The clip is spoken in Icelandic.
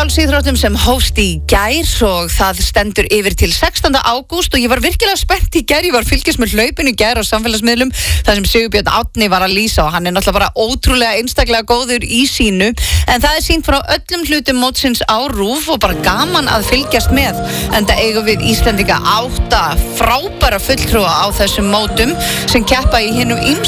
frjálsíþróttum sem hófst í gær og það stendur yfir til 16. ágúst og ég var virkilega spennt í gær, ég var fylgjast með hlaupinu í gær á samfélagsmiðlum þar sem Sigurbjörn Árni var að lýsa og hann er náttúrulega bara ótrúlega einstaklega góður í sínu en það er sýnt frá öllum hlutum mótsins á RÚV og bara gaman að fylgjast með enda eigum við Íslendinga 8 frábæra fulltrúa á þessum mótum sem keppa í hinum